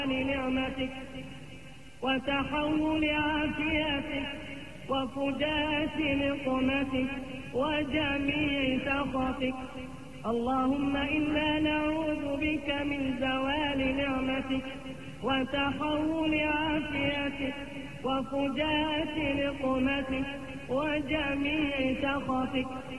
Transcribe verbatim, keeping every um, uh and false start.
نعمتك وتحول عافيتك وفجاءة نقمتك وجميع سخطك. اللهم إنا نعوذ بك من زوال نعمتك وتحول عافيتك وفجاءة نقمتك وجميع سخطك.